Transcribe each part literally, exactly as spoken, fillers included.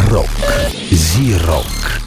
Рок. Зи-рок.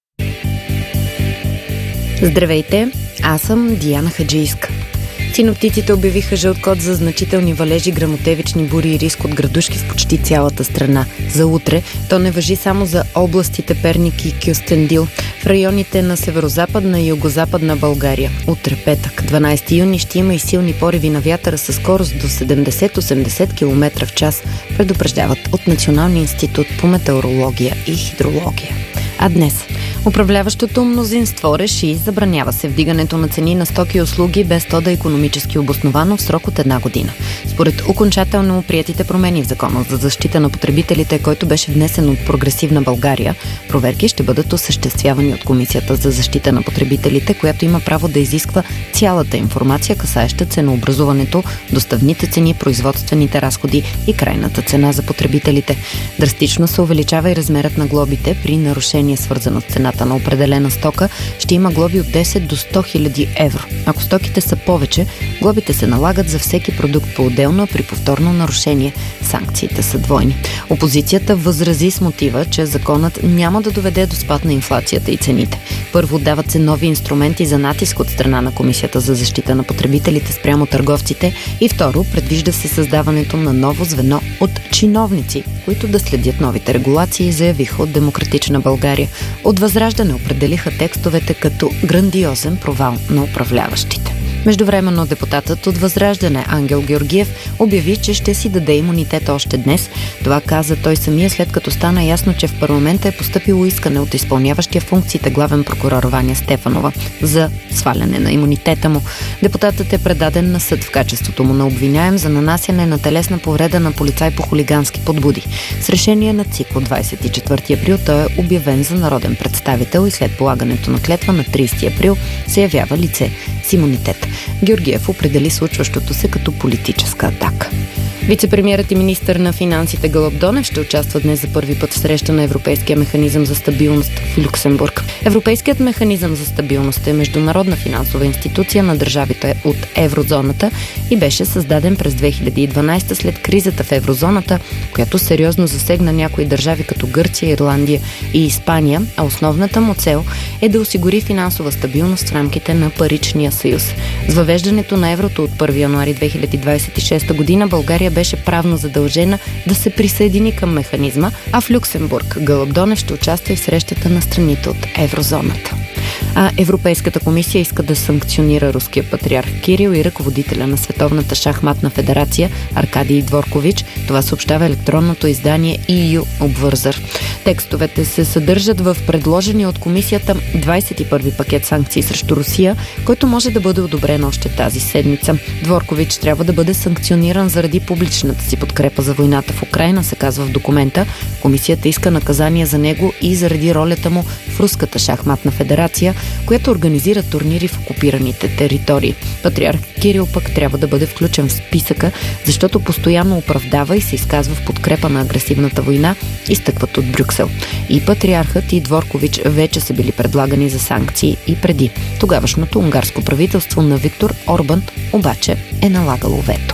Здравейте, аз съм Диана Хаджийска. Синоптиците обявиха жълт код за значителни валежи, гръмотевични бури и риск от градушки в почти цялата страна. За утре то не важи само за областите Перник и Кюстендил, в районите на северозападна и югозападна България. Утре, петък, дванайсети юни, ще има и силни пориви на вятъра със скорост до седемдесет до осемдесет километра в час, предупреждават от Националния институт по метеорология и хидрология. А днес управляващото мнозинство реши и забранява се вдигането на цени на стоки и услуги, без то да е икономически обосновано в срок от една година. Според окончателно приетите промени в Закона за защита на потребителите, който беше внесен от Прогресивна България, проверки ще бъдат осъществявани от Комисията за защита на потребителите, която има право да изисква цялата информация, касаеща ценообразуването, доставните цени, производствените разходи и крайната цена за потребителите. Драстично се увеличава и размерът на глобите при нарушение, свързано с цената на определена стока. Ще има глоби от десет до сто хиляди евро. Ако стоките са повече, глобите се налагат за всеки продукт по-отделно, а при повторно нарушение санкциите са двойни. Опозицията възрази с мотива, че законът няма да доведе до спад на инфлацията и цените. Първо, дават се нови инструменти за натиск от страна на Комисията за защита на потребителите спрямо търговците, и второ, предвижда се създаването на ново звено от чиновници, които да следят новите регулации, заявиха от Демократична България. От Възраждане определиха текстовете като грандиозен провал на управляващите. Междувременно депутатът от Възраждане Ангел Георгиев обяви, че ще си даде имунитет още днес. Това каза той самия, след като стана ясно, че в парламента е постъпило искане от изпълняващия функциите главен прокурор Ваня Стефанова за сваляне на имунитета му. Депутатът е предаден на съд в качеството му на обвиняем за нанасяне на телесна повреда на полицай по хулигански подбуди. С решение на ЦИК от двайсет и четвърти април той е обявен за народен представител и след полагането на клетва на трийсети април се явява лице с имунитет. Георгиев определи случващото се като политическа атака. Вицепремиерът и министър на финансите Гълъб Донев ще участва днес за първи път в среща на Европейския механизъм за стабилност в Люксембург. Европейският механизъм за стабилност е международна финансова институция на държавите от еврозоната и беше създаден през две хиляди и дванайсета след кризата в еврозоната, която сериозно засегна някои държави като Гърция, Ирландия и Испания, а основната му цел е да осигури финансова стабилност в рамките на паричния съюз. С въвеждането на еврото от първи януари две хиляди двайсет и шеста година България беше правно задължена да се присъедини към механизма, а в Люксембург Гълъб Донев ще участва и в срещата на страните от еврозоната. А Европейската комисия иска да санкционира руския патриарх Кирил и ръководителя на Световната шахматна федерация Аркадий Дворкович. Това съобщава електронното издание и ю Observer. Текстовете се съдържат в предложения от комисията двайсет и първи пакет санкции срещу Русия, който може да бъде одобрен още тази седмица. Дворкович трябва да бъде санкциониран заради публичната си подкрепа за войната в Украйна, се казва в документа. Комисията иска наказание за него и заради ролята му в Руската шахматна федерация, която организира турнири в окупираните територии. Патриарх Кирил пък трябва да бъде включен в списъка, защото постоянно оправдава и се изказва в подкрепа на агресивната война, изтъкват от Брюксел. И патриархът, и Дворкович вече са били предлагани за санкции и преди. Тогавашното унгарско правителство на Виктор Орбан обаче е налагало вето.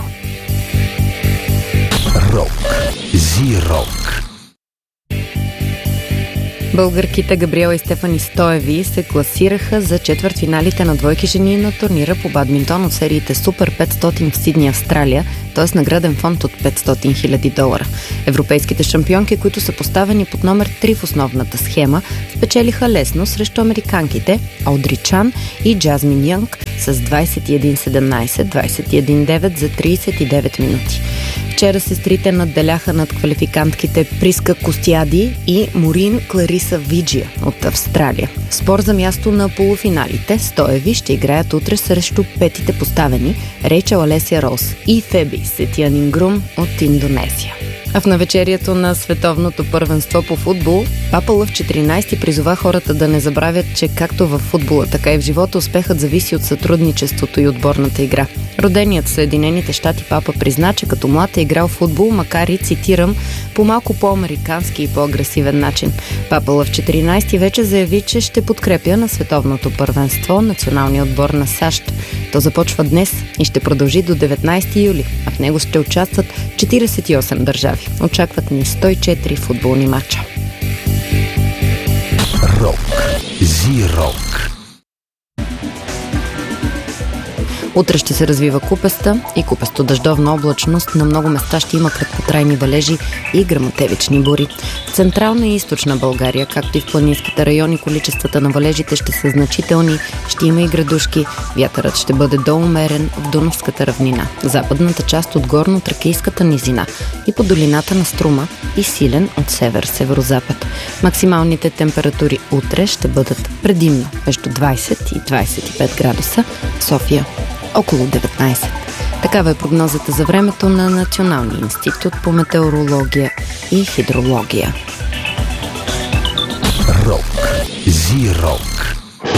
Рок. Зи-рок. Българките Габриела и Стефани Стоеви се класираха за четвъртфиналите на двойки жени на турнира по бадминтон от сериите Супер петстотин в Сидни, Австралия, т.е. награден фонд от петстотин хиляди долара. Европейските шампионки, които са поставени под номер три в основната схема, спечелиха лесно срещу американките Одри Чан и Джазмин Янг с двайсет и едно седемнайсет, двайсет и едно девет за трийсет и девет минути. Вчера сестрите надделяха над квалификантките Приска Костяди и Морин Клариса Виджия от Австралия. В спор за място на полуфиналите Стоеви ще играят утре срещу петите поставени Рейчел Алесия Рос и Феби Сетиянингрум от Индонезия. А в навечерието на световното първенство по футбол, Папа Лъв четиринайсети призова хората да не забравят, че както в футбола, така и в живота успехът зависи от сътрудничеството и отборната игра. Роденият в Съединените щати Папа призна, че като млад е играл футбол, макар и, цитирам, по малко по-американски и по-агресивен начин. Папа Лъв четиринайсети вече заяви, че ще подкрепя на световното първенство националния отбор на САЩ. То започва днес и ще продължи до деветнайсети юли, а в него ще участват четирийсет и осем държави. Очакват ни сто и четири футболни мача. Рок. Зи-рок. Утре ще се развива купеста и купесто-дъждовна облачност. На много места ще има краткотрайни валежи и гръмотевични бури. В Централна и Източна България, както и в планинските райони, количествата на валежите ще са значителни, ще има и градушки. Вятърът ще бъде доумерен в Дунавската равнина, западната част от горно-тракийската низина и по долината на Струма и силен от север-северозапад. Максималните температури утре ще бъдат предимно между двайсет и двайсет и пет градуса, в София около деветнайсет. Такава е прогнозата за времето на Националния институт по метеорология и хидрология. Рок. Зи-рок.